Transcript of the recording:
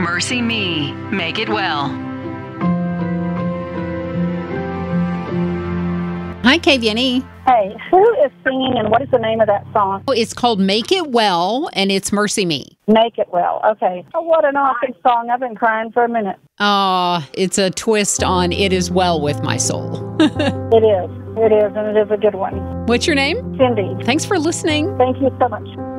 Mercy Me, Make It Well. Hi, KVNE. Hey, who is singing and what is the name of that song? It's called Make It Well, and it's Mercy Me. Make It Well. Okay. Oh, what an awesome song. I've been crying for a minute. It's a twist on It Is Well With My Soul. It is. It is, and it is a good one. What's your name? Cindy. Thanks for listening. Thank you so much.